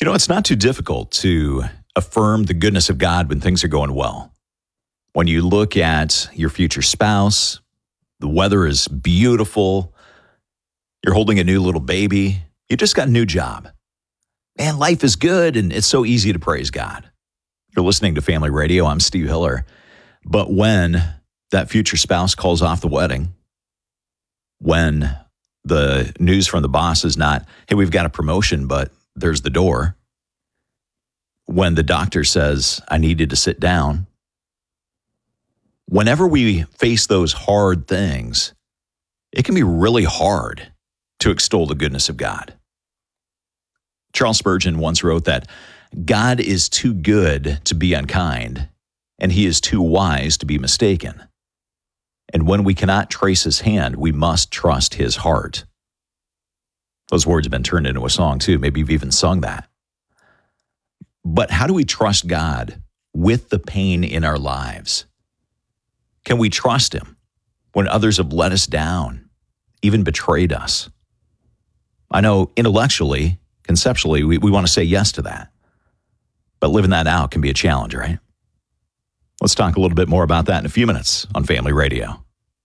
You know, it's not too difficult to affirm the goodness of God when things are going well. When you look at your future spouse, the weather is beautiful, you're holding a new little baby, you just got a new job. Man, life is good, and it's so easy to praise God. You're listening to Family Radio. I'm Steve Hiller. But when that future spouse calls off the wedding, when the news from the boss is not, hey, we've got a promotion, but there's the door. When the doctor says, I need you to sit down. Whenever we face those hard things, it can be really hard to extol the goodness of God. Charles Spurgeon once wrote that God is too good to be unkind, and he is too wise to be mistaken. And when we cannot trace his hand, we must trust his heart. Those words have been turned into a song too. Maybe you've even sung that. But how do we trust God with the pain in our lives? Can we trust him when others have let us down, even betrayed us? I know intellectually, conceptually, we want to say yes to that. But living that out can be a challenge, right? Let's talk a little bit more about that in a few minutes on Family Radio.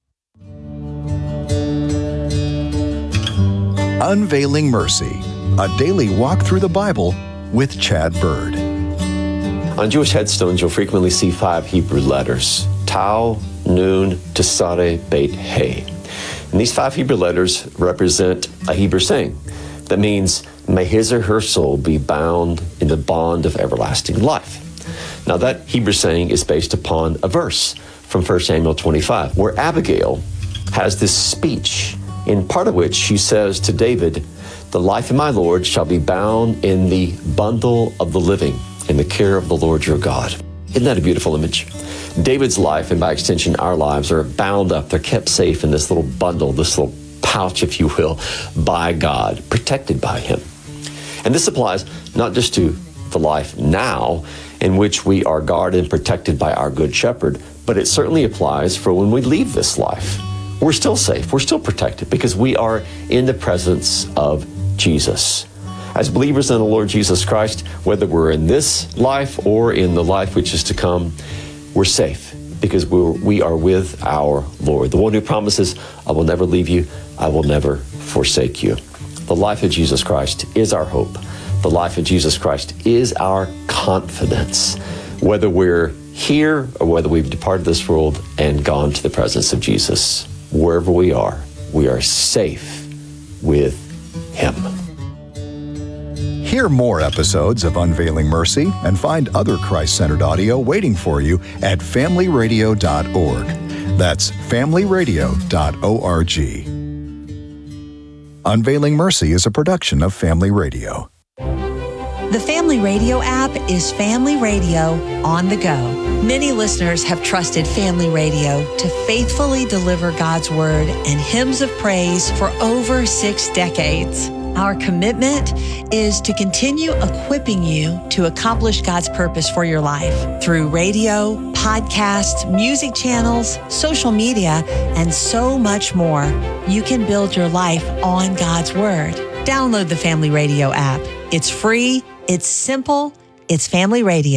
Unveiling Mercy, a daily walk through the Bible with Chad Bird. On Jewish headstones, you'll frequently see 5 Hebrew letters: Tau, Nun, Tesare, Beit, He. And these 5 Hebrew letters represent a Hebrew saying that means, may his or her soul be bound in the bond of everlasting life. Now that Hebrew saying is based upon a verse from 1 Samuel 25, where Abigail has this speech, in part of which she says to David, the life of my Lord shall be bound in the bundle of the living, in the care of the Lord your God. Isn't that a beautiful image? David's life, and by extension our lives, are bound up, they're kept safe in this little bundle, this little pouch, if you will, by God, protected by him. And this applies not just to the life now, in which we are guarded and protected by our good shepherd, but it certainly applies for when we leave this life. We're still safe, we're still protected, because we are in the presence of Jesus. As believers in the Lord Jesus Christ, whether we're in this life or in the life which is to come, we're safe, because we are with our Lord, the one who promises, I will never leave you, I will never forsake you. The life of Jesus Christ is our hope. The life of Jesus Christ is our confidence, whether we're here or whether we've departed this world and gone to the presence of Jesus. Wherever we are safe with him. Hear more episodes of Unveiling Mercy and find other Christ-centered audio waiting for you at familyradio.org. That's familyradio.org. Unveiling Mercy is a production of Family Radio. The Family Radio app is Family Radio on the go. Many listeners have trusted Family Radio to faithfully deliver God's Word and hymns of praise for over 6 decades. Our commitment is to continue equipping you to accomplish God's purpose for your life through radio, podcasts, music channels, social media, and so much more. You can build your life on God's Word. Download the Family Radio app. It's free, it's simple, it's Family Radio.